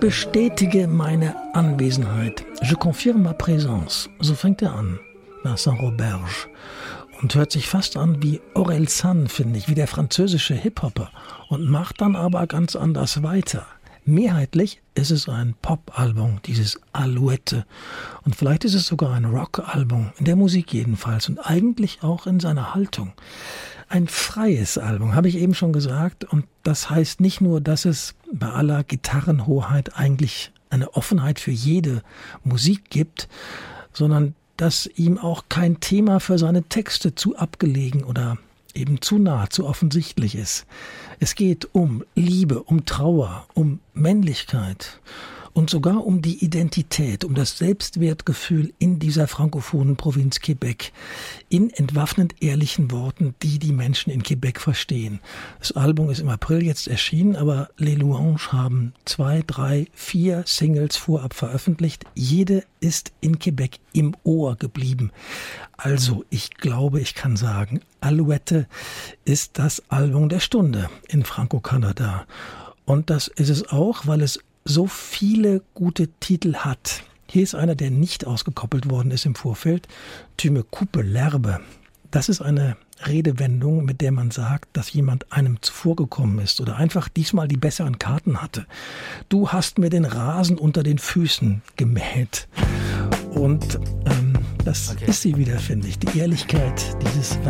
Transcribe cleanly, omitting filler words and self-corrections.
bestätige meine Anwesenheit. Je confirme ma présence. So fängt er an. Vincent Roberge. Und hört sich fast an wie Aurel San, finde ich, wie der französische Hip-Hopper. Und macht dann aber ganz anders weiter. Mehrheitlich ist es ein Pop-Album, dieses Alouette. Und vielleicht ist es sogar ein Rock-Album, in der Musik jedenfalls und eigentlich auch in seiner Haltung. Ein freies Album, habe ich eben schon gesagt. Und das heißt nicht nur, dass es bei aller Gitarrenhoheit eigentlich eine Offenheit für jede Musik gibt, sondern dass ihm auch kein Thema für seine Texte zu abgelegen oder eben zu nah, zu offensichtlich ist. Es geht um Liebe, um Trauer, um Männlichkeit und sogar um die Identität, um das Selbstwertgefühl in dieser frankophonen Provinz Quebec, in entwaffnend ehrlichen Worten, die die Menschen in Quebec verstehen. Das Album ist im April jetzt erschienen, aber Les Louanges haben 2, 3, 4 Singles vorab veröffentlicht. Jede ist in Quebec im Ohr geblieben. Also, ich glaube, ich kann sagen, Alouette ist das Album der Stunde in Franco-Kanada. Und das ist es auch, weil es so viele gute Titel hat. Hier ist einer, der nicht ausgekoppelt worden ist im Vorfeld. Tu me coupes l'herbe. Das ist eine Redewendung, mit der man sagt, dass jemand einem zuvorgekommen ist oder einfach diesmal die besseren Karten hatte. Du hast mir den Rasen unter den Füßen gemäht. Und das ist sie wieder, finde ich. Die Ehrlichkeit dieses